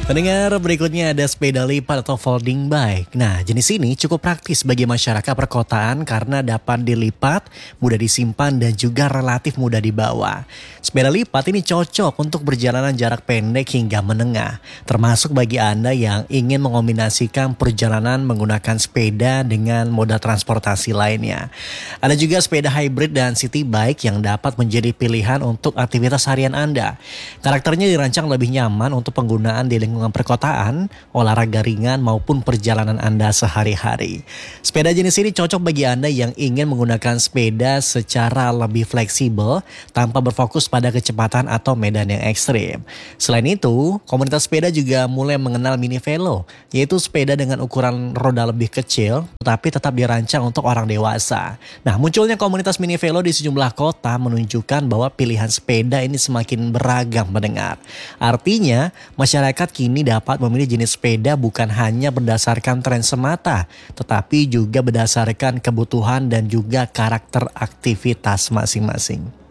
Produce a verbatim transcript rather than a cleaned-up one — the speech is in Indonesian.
Pendengar, berikutnya ada sepeda lipat atau folding bike. Nah, jenis ini cukup praktis bagi masyarakat perkotaan karena dapat dilipat, mudah disimpan dan juga relatif mudah dibawa. Sepeda lipat ini cocok untuk perjalanan jarak pendek hingga menengah, termasuk bagi Anda yang ingin mengombinasikan perjalanan menggunakan sepeda dengan moda transportasi lainnya. Ada juga sepeda hybrid dan city bike yang dapat menjadi pilihan untuk aktivitas harian Anda. Karakternya dirancang lebih nyaman untuk penggunaan di lingkungan perkotaan, olahraga ringan maupun perjalanan Anda sehari-hari. Sepeda jenis ini cocok bagi Anda yang ingin menggunakan sepeda secara lebih fleksibel tanpa berfokus pada kecepatan atau medan yang ekstrim. Selain itu, komunitas sepeda juga mulai mengenal mini velo, yaitu sepeda dengan ukuran roda lebih kecil tetapi tetap dirancang untuk orang dewasa. Nah, munculnya komunitas mini velo di sejumlah kota menunjukkan bahwa pilihan sepeda ini semakin beragam mendengar. Artinya, masyarakat kini dapat memilih jenis sepeda bukan hanya berdasarkan tren semata, tetapi juga berdasarkan kebutuhan dan juga karakter aktivitas masing-masing.